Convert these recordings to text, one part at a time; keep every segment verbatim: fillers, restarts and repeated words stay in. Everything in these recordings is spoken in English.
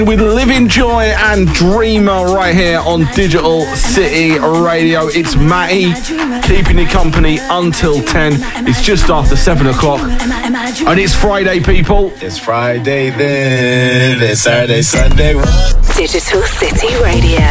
With Living Joy and Dreamer right here on Digital City Radio. It's Matty keeping you company until ten. It's just after seven o'clock and it's Friday, people. It's Friday then, it's Saturday, Sunday. Digital City Radio.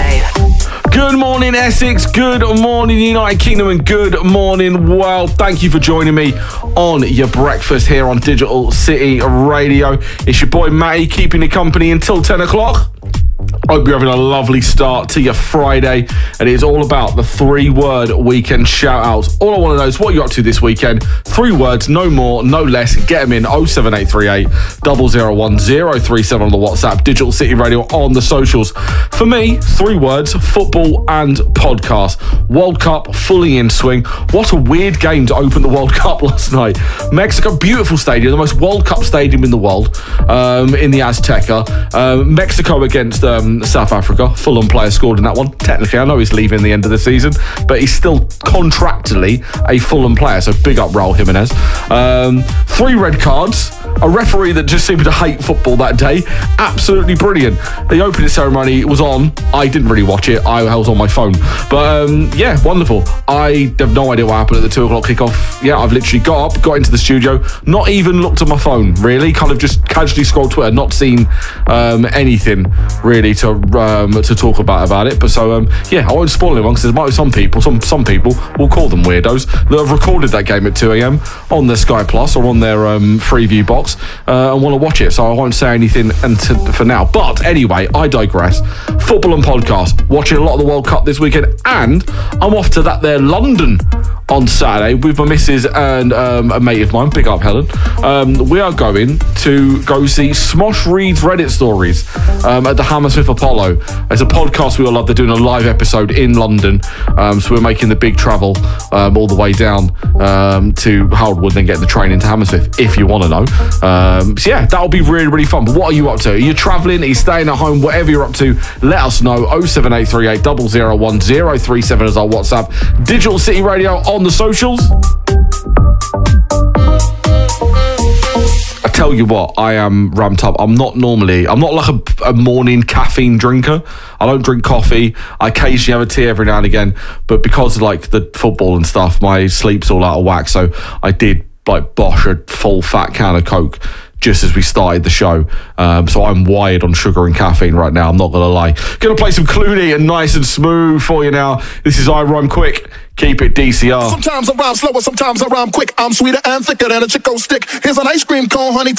Good morning, Essex. Good morning, United Kingdom, and good morning, world. Thank you for joining me on your breakfast here on Digital City Radio. It's your boy Matty keeping you company until ten o'clock. Hope you're having a lovely start to your Friday, and it's all about the three-word weekend shout-outs. All I want to know is what you're up to this weekend. Three words, no more, no less. Get them in oh seven eight three eight, zero zero one zero three seven on the WhatsApp, Digital City Radio on the socials. For me, three words, football and podcast. World Cup fully in swing. What a weird game to open the World Cup last night. Mexico, beautiful stadium, the most World Cup stadium in the world, um, in the Azteca. Um, Mexico against um, South Africa. Fulham player scored in that one. Technically, I know he's leaving the end of the season, but he's still contractually a Fulham player, so big up Raul Jimenez. Um, three red cards. A referee that just seemed to hate football that day. Absolutely brilliant. The opening ceremony was on. I didn't really watch it. I was on my phone. But um, yeah, wonderful. I have no idea what happened at the two o'clock kickoff. Yeah, I've literally got up, got into the studio, not even looked at my phone, really. Kind of just casually scrolled Twitter, not seen um, anything really to um, to talk about about it. But so um, yeah, I won't spoil anyone because there might be some people, some some people, we'll call them weirdos, that have recorded that game at two a.m. on their Sky Plus or on their um, Freeview box. Uh, and want to watch it, so I won't say anything until, for now. But anyway, I digress. Football and podcast. Watching a lot of the World Cup this weekend, and I'm off to that there London on Saturday with my missus and um, a mate of mine, big up Helen. Um, we are going to go see Smosh Reads Reddit Stories um, at the Hammersmith Apollo. It's a podcast we all love. They're doing a live episode in London, um, so we're making the big travel um, all the way down um, to Harold Wood, then getting the train into Hammersmith, if you want to know. Um, so yeah, that'll be really, really fun. But what are you up to? Are you travelling? Are you staying at home? Whatever you're up to, let us know. oh seven eight three eight, zero zero one zero three seven is our WhatsApp. Digital City Radio on the socials. I tell you what, I am ramped up. I'm not normally, I'm not like a, a morning caffeine drinker. I don't drink coffee. I occasionally have a tea every now and again, but because of like the football and stuff, my sleep's all out of whack. So I did like bosh a full fat can of Coke just as we started the show. Um, so I'm wired on sugar and caffeine right now, I'm not going to lie. Going to play some Clooney and Nice and Smooth for you now. This is I Rhyme Quick. Keep it D C R. Sometimes I rhyme slower, sometimes I rhyme quick. I'm sweeter and thicker than a Chico stick. Here's an ice cream cone, honey.